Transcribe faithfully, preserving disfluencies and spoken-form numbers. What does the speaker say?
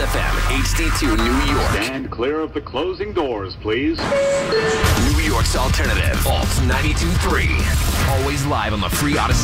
F M, H D two New York. Stand clear of the closing doors, please. New York's alternative, Alt ninety-two point three. Always live on the free Odyssey